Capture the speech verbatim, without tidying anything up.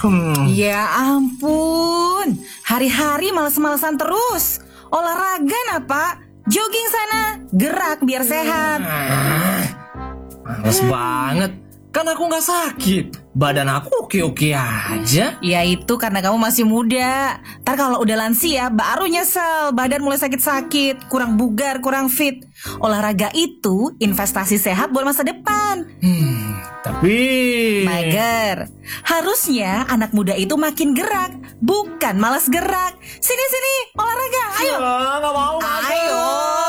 Hmm. Ya ampun, hari-hari males-malesan terus. Olahraga nah Pak, jogging sana, gerak biar sehat. Males banget. Kan aku gak sakit. Badan aku oke-oke aja. Ya itu karena kamu masih muda. Ntar kalau udah lansia baru nyesel, badan mulai sakit-sakit, kurang bugar, kurang fit. Olahraga itu investasi sehat buat masa depan. Hmm, tapi... Mager. Harusnya anak muda itu makin gerak, bukan malas gerak. Sini-sini, olahraga, ayo. Ah, gak mau. Ayo.